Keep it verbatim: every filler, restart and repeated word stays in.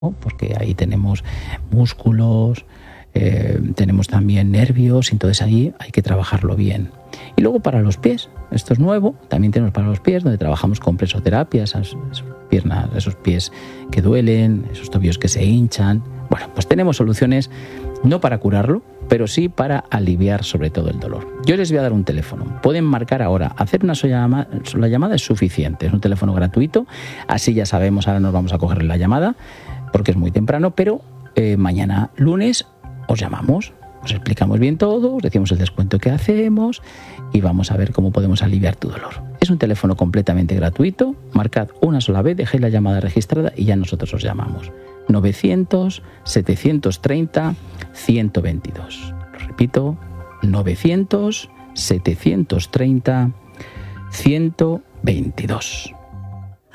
porque ahí tenemos músculos, eh, tenemos también nervios, entonces ahí hay que trabajarlo bien. Y luego para los pies, esto es nuevo, también tenemos para los pies, donde trabajamos con presoterapia, esas, esas piernas, esos pies que duelen, esos tobillos que se hinchan. Bueno, pues tenemos soluciones no para curarlo, pero sí para aliviar sobre todo el dolor. Yo les voy a dar un teléfono. Pueden marcar ahora. Hacer una sola llamada, la llamada es suficiente. Es un teléfono gratuito. Así ya sabemos, ahora nos vamos a coger la llamada, porque es muy temprano, pero eh, mañana lunes os llamamos, os explicamos bien todo, os decimos el descuento que hacemos y vamos a ver cómo podemos aliviar tu dolor. Es un teléfono completamente gratuito. Marcad una sola vez, dejéis la llamada registrada y ya nosotros os llamamos. novecientos, setecientos treinta, ciento veintidós. Lo repito, novecientos, setecientos treinta, ciento veintidós.